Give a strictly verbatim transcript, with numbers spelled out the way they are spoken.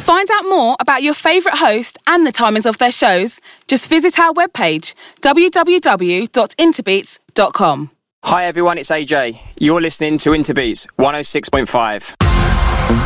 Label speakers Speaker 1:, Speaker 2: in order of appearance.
Speaker 1: find out more about your favourite host and the timings of their shows, just visit our webpage, w w w dot interbeats dot com.
Speaker 2: Hi everyone, it's A J. You're listening to Interbeats one oh six point five.